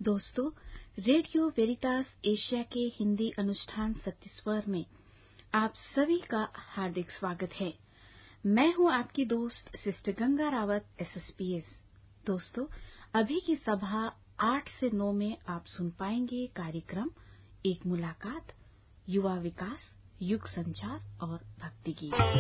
दोस्तों, radio Veritas Asia के हिंदी अनुष्ठान सत्य स्वर में आप सभी का हार्दिक स्वागत है। मैं हूं आपकी दोस्त सिस्टर गंगा रावत SSPS। दोस्तों, अभी की सभा 8 से 9 में आप सुन पाएंगे कार्यक्रम एक मुलाकात, युवा विकास, युग संचार और भक्ति गीत।